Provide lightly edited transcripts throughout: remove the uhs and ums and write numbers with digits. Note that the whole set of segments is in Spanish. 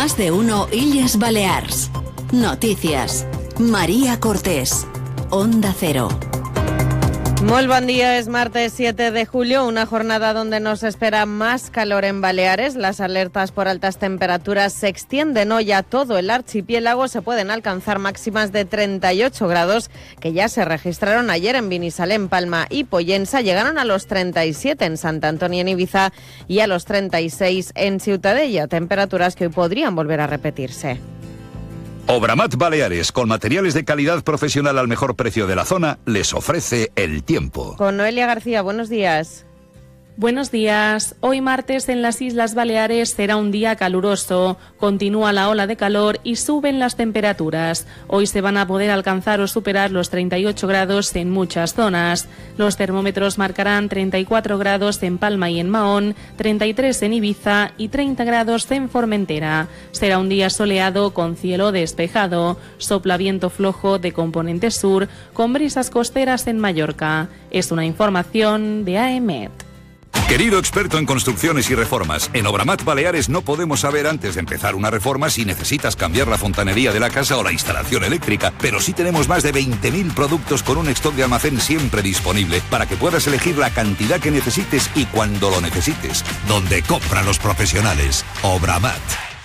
Más de uno Illes Balears. Noticias. María Cortés. Onda Cero. Muy buen día, es martes 7 de julio, una jornada donde nos espera más calor en Baleares. Las alertas por altas temperaturas se extienden hoy a todo el archipiélago. Se pueden alcanzar máximas de 38 grados que ya se registraron ayer en Binissalem, Palma y Pollensa. Llegaron a los 37 en Sant Antoni, en Ibiza, y a los 36 en Ciutadella. Temperaturas que hoy podrían volver a repetirse. Obramat Baleares, con materiales de calidad profesional al mejor precio de la zona, les ofrece el tiempo. Con Noelia García, buenos días. Buenos días. Hoy martes en las Islas Baleares será un día caluroso. Continúa la ola de calor y suben las temperaturas. Hoy se van a poder alcanzar o superar los 38 grados en muchas zonas. Los termómetros marcarán 34 grados en Palma y en Mahón, 33 en Ibiza y 30 grados en Formentera. Será un día soleado con cielo despejado. Sopla viento flojo de componente sur con brisas costeras en Mallorca. Es una información de AEMET. Querido experto en construcciones y reformas, en Obramat Baleares no podemos saber antes de empezar una reforma si necesitas cambiar la fontanería de la casa o la instalación eléctrica, pero sí tenemos más de 20.000 productos con un stock de almacén siempre disponible para que puedas elegir la cantidad que necesites y cuando lo necesites. Donde compran los profesionales. Obramat.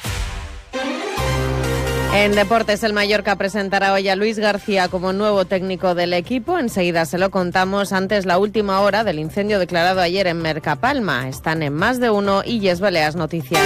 En deportes, el Mallorca presentará hoy a Luis García como nuevo técnico del equipo. Enseguida se lo contamos. Antes, la última hora del incendio declarado ayer en Mercapalma. Están en Más de uno Illes Balears Noticias.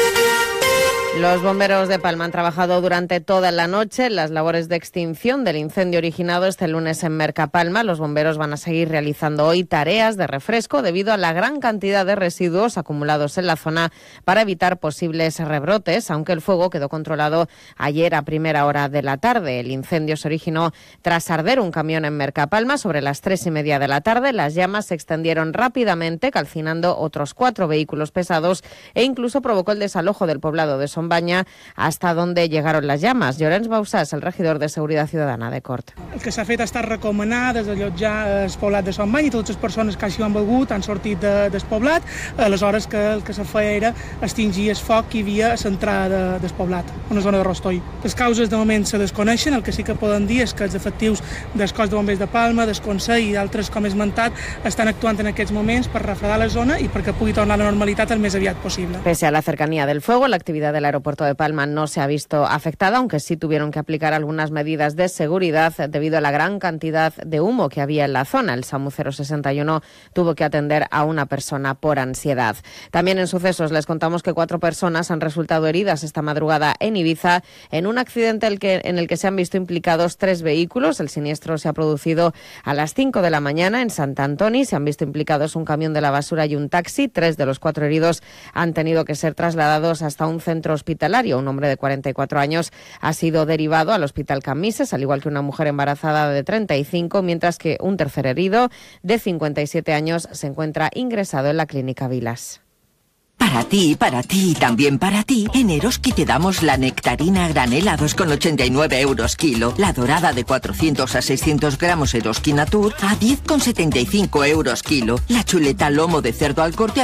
Los bomberos de Palma han trabajado durante toda la noche en las labores de extinción del incendio originado este lunes en Mercapalma. Los bomberos van a seguir realizando hoy tareas de refresco debido a la gran cantidad de residuos acumulados en la zona para evitar posibles rebrotes, aunque el fuego quedó controlado ayer a primera hora de la tarde. El incendio se originó tras arder un camión en Mercapalma sobre las 3:30 de la tarde. Las llamas se extendieron rápidamente, calcinando otros 4 vehículos pesados e incluso provocó el desalojo del poblado de Sombaña, hasta donde llegaron las llamas. Llorenç Bausàs, el regidor de Seguretat Ciutadana de Cort. El que s'ha fet ha estat recomanar desallotjar el poblat de Sombaña i totes les persones que així ho han volgut han sortit del poblat. Aleshores el que se feia era extingir el foc que hi havia a l'entrada del poblat, una zona de Rostoi. Les causes de moment se desconeixen, el que sí que poden dir és que els efectius del cos de bombers de Palma, del Consell i d'altres, com he esmentat, estan actuant en aquests moments per refredar la zona i perquè pugui tornar a la normalitat el més aviat possible. Pese a la cercanía del fuego, la actividad del aeropuerto de Palma no se ha visto afectada, aunque sí tuvieron que aplicar algunas medidas de seguridad debido a la gran cantidad de humo que había en la zona. El SAMU 061 tuvo que atender a una persona por ansiedad. También en sucesos les contamos que 4 personas han resultado heridas esta madrugada en Ibiza en un accidente en el que se han visto implicados 3 vehículos. El siniestro se ha producido a las 5 de la mañana en Sant Antoni. Se han visto implicados un camión de la basura y un taxi. 3 de los 4 heridos han tenido que ser trasladados hasta un centro hospitalario. Un hombre de 44 años ha sido derivado al Hospital Camises, al igual que una mujer embarazada de 35, mientras que un tercer herido de 57 años se encuentra ingresado en la Clínica Vilas. Para ti y también para ti, en Eroski te damos la nectarina a granel a 2,89 € kilo, la dorada de 400 a 600 gramos Eroski Natur a 10,75 € kilo, la chuleta lomo de cerdo al corte a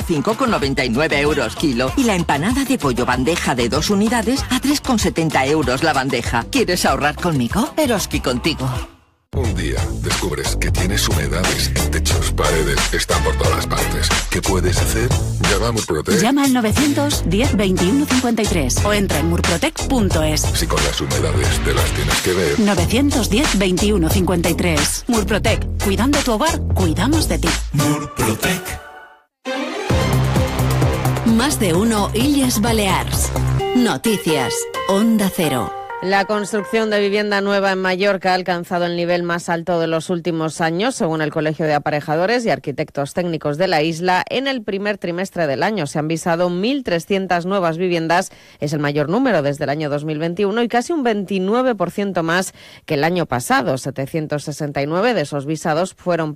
5,99 € kilo y la empanada de pollo bandeja de 2 unidades a 3,70 € la bandeja. ¿Quieres ahorrar conmigo? Eroski contigo. Un día descubres que tienes humedades en techos, paredes, están por todas partes. ¿Qué puedes hacer? Llama a Murprotec. Llama al 910 21 53 o entra en murprotec.es. Si con las humedades te las tienes que ver. 910 21 53. Murprotec. Cuidando tu hogar, cuidamos de ti. Murprotec. Más de uno Illes Balears. Noticias. Onda Cero. La construcción de vivienda nueva en Mallorca ha alcanzado el nivel más alto de los últimos años, según el Colegio de Aparejadores y Arquitectos Técnicos de la isla. En el primer trimestre del año se han visado 1.300 nuevas viviendas. Es el mayor número desde el año 2021 y casi un 29% más que el año pasado. 769 de esos visados fueron